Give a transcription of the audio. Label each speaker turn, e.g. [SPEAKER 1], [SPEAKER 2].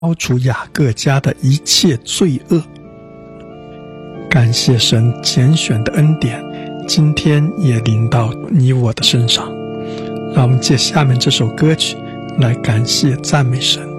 [SPEAKER 1] 消除雅各家的一切罪恶。感谢神拣选的恩典，今天也临到你我的身上。让我们借下面这首歌曲来感谢赞美神。